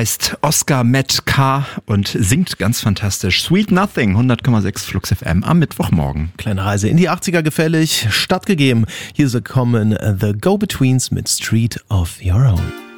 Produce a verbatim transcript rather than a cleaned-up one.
heißt Oscar Matt K. und singt ganz fantastisch. Sweet Nothing, hundert Komma sechs Flux F M am Mittwochmorgen. Kleine Reise in die achtziger gefällig, stattgegeben. Hier kommen The Go-Betweens mit Street of Your Own.